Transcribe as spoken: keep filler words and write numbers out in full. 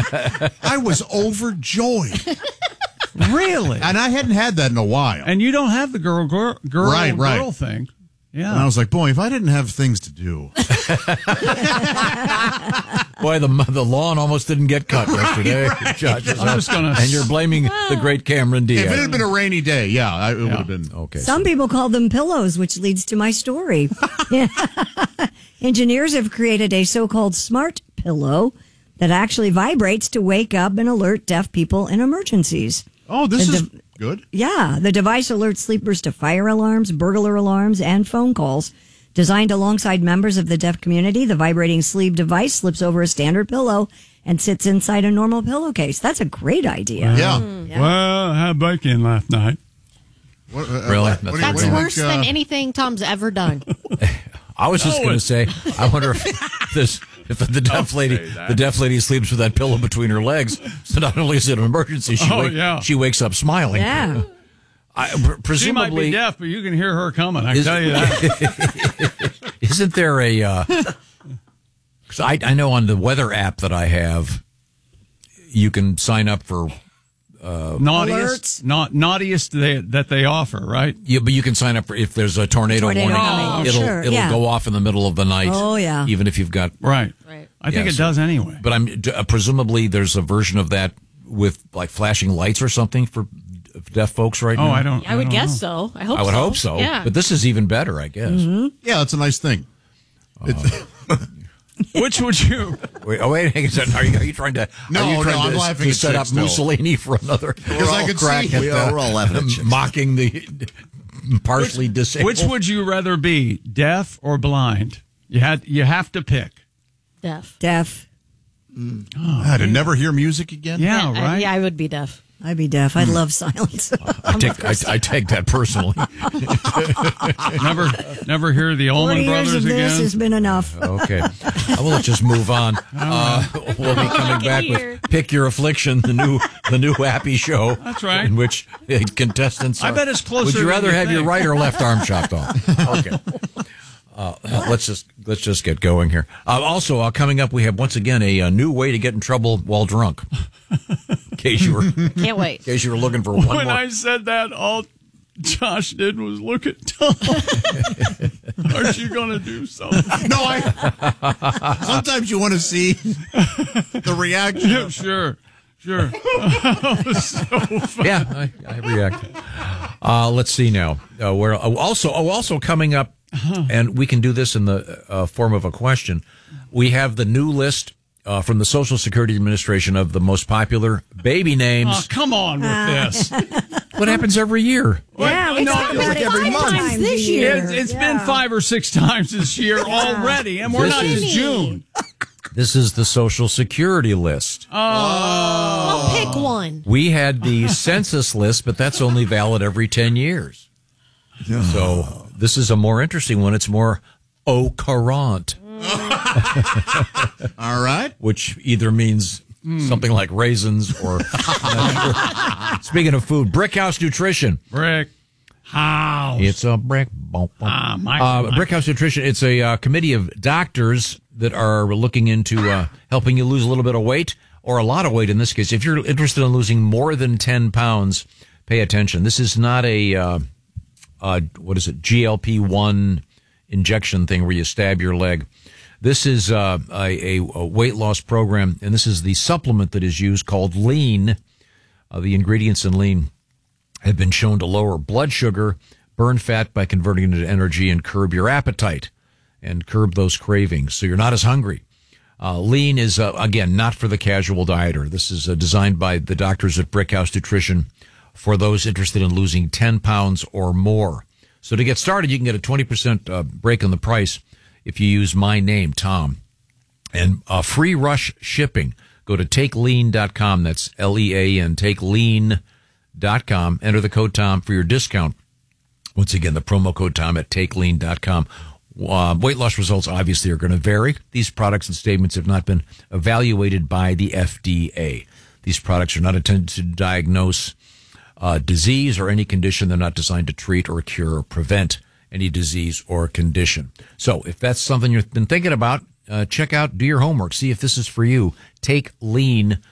I was overjoyed. Really? And I hadn't had that in a while. And you don't have the girl, girl, girl, right, right. girl thing. Yeah. And I was like, boy, if I didn't have things to do. Boy, the the lawn almost didn't get cut yesterday. Josh, I'm just gonna... And you're blaming the great Cameron Diaz. If it had been a rainy day, yeah, I, it yeah. would have been. Okay. Some so. people call them pillows, which leads to my story. Engineers have created a so-called smart pillow that actually vibrates to wake up and alert deaf people in emergencies. Oh, this The is de- good. Yeah, the device alerts sleepers to fire alarms, burglar alarms, and phone calls. Designed alongside members of the deaf community, the vibrating sleeve device slips over a standard pillow and sits inside a normal pillowcase. That's a great idea. Yeah. Yeah. Well, I had bacon last night. What, uh, Really? what- what do you- That's what do you worse think, uh, than anything Tom's ever done. I was just No, going to it- say, I wonder if this, if the deaf lady, the deaf lady sleeps with that pillow between her legs. So not only is it an emergency, she, Oh, wake, yeah. she wakes up smiling. Yeah. I, pr- She might be presumably, deaf, but you can hear her coming. I Is- tell you that. isn't there a? Uh, 'cause I I know on the weather app that I have, you can sign up for. naughtiest, Alerts. not naughtiest they, that they offer, right? Yeah, but you can sign up for if there's a tornado, Tornado warning. coming. it'll Sure, it'll yeah. go off in the middle of the night. Oh, yeah. Even if you've got. Right. Right. I think Yeah, it so- does anyway. But I'm uh, presumably there's a version of that with like flashing lights or something for deaf folks right Oh, now. I don't. I would don't guess know. so. I hope I would so. hope so. Yeah. But this is even better, I guess. Yeah, that's a nice thing. It's- Which would you? Wait, oh wait, hang on a second. Are you, are you trying to? No, are you no, trying I'm to, laughing to at set Chick up still. Mussolini for another. Because I could crack see- at We the- are- we're all laughing at Chick. mocking the partially disabled. Which would you rather be, deaf or blind? You had. You have to pick. Deaf. Deaf. Ah, to never hear music again? Yeah, I- right. yeah, I would be deaf. I'd be deaf. I'd love silence. I take I, I take that personally. never, never hear the Forty Allman years Brothers of this again. has been enough. Okay, I will just move on. Uh, we'll be coming back with "Pick Your Affliction," the new the new happy show. That's right. In which uh, contestants. I are- bet it's closer Would you than rather you have your think. right or left arm chopped off? Okay. Uh, let's just let's just get going here. Uh, also, uh, coming up, we have once again a, a new way to get in trouble while drunk. In case you were, in Can't wait. case you were looking for one When more. I said that, all Josh did was look at Tom. Aren't you going to do something? No, I. Sometimes you want to see the reaction. Yeah, sure, sure. Yeah, I, I reacted. Uh, let's see now. Uh, where oh, also oh also coming up, and we can do this in the uh, form of a question. We have the new list uh, from the Social Security Administration of the most popular baby names. Oh, come on with this. What happens every year? Yeah, we No, talk it about was it every five month. times This a year. It's, it's Yeah. been five or six times this year already, and we're This not is- to June. This is the Social Security list. I'll pick one. We had the census list, but that's only valid every ten years. So this is a more interesting one. It's more au courant, All right. which either means something like raisins or. I'm not sure. Speaking of food, Brickhouse Nutrition. Brick House. It's a brick. Bump, bump. Ah, my- uh, my- Brickhouse Nutrition. It's a uh, committee of doctors that are looking into uh, helping you lose a little bit of weight or a lot of weight in this case. If you're interested in losing more than ten pounds, pay attention. This is not a, uh, uh, what is it, G L P one injection thing where you stab your leg. This is uh, a, a weight loss program, and this is the supplement that is used called Lean. Uh, the ingredients in Lean have been shown to lower blood sugar, burn fat by converting it into energy, and curb your appetite and curb those cravings so you're not as hungry. Uh, Lean is, uh, again, not for the casual dieter. This is uh, designed by the doctors at Brickhouse Nutrition for those interested in losing ten pounds or more. So to get started, you can get a twenty percent uh, break on the price if you use my name, Tom. And uh, free rush shipping. Go to take lean dot com. That's L E A N, take lean dot com. Enter the code Tom for your discount. Once again, the promo code Tom at take lean dot com. Uh, weight loss results obviously are going to vary. These products and statements have not been evaluated by the F D A. These products are not intended to diagnose uh, disease or any condition. They're not designed to treat or cure or prevent any disease or condition. So if that's something you've been thinking about, uh, check out, do your homework, see if this is for you. take lean